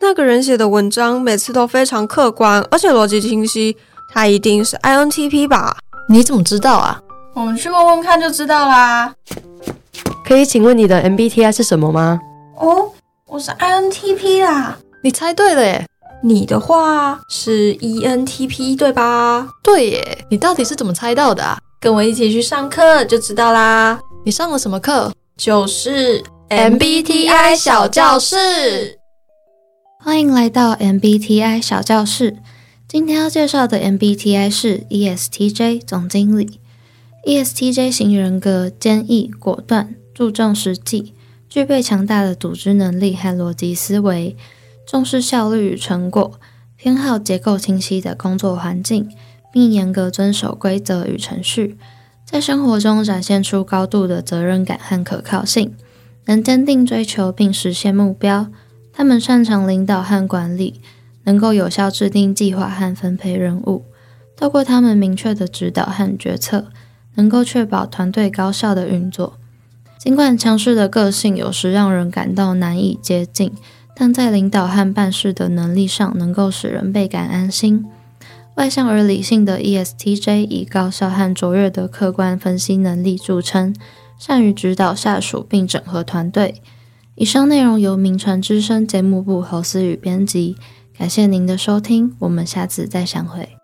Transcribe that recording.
那个人写的文章每次都非常客观，而且逻辑清晰，他一定是 INTP 吧？ 你怎么知道啊？ 我们去问问看就知道啦。 可以请问你的 MBTI 是什么吗？ 哦，我是 INTP 啦。 你猜对了耶。 你的话是 ENTP 对吧？ 对耶，你到底是怎么猜到的啊？ 跟我一起去上课就知道啦。 你上了什么课？ 就是 MBTI 小教室。 欢迎来到 MBTI 小教室。今天要介绍的 MBTI 是 ESTJ 总经理。ESTJ 型人格坚毅果断，注重实际，具备强大的组织能力和逻辑思维，重视效率与成果，偏好结构清晰的工作环境，并严格遵守规则与程序，在生活中展现出高度的责任感和可靠性，能坚定追求并实现目标。他们擅长领导和管理，能够有效制定计划和分配任务。透过他们明确的指导和决策，能够确保团队高效的运作。尽管强势的个性有时让人感到难以接近，但在领导和办事的能力上能够使人倍感安心。外向而理性的 ESTJ 以高效和卓越的客观分析能力著称，善于指导下属并整合团队。以上内容由名传之声节目部侯思雨编辑，感谢您的收听，我们下次再相会。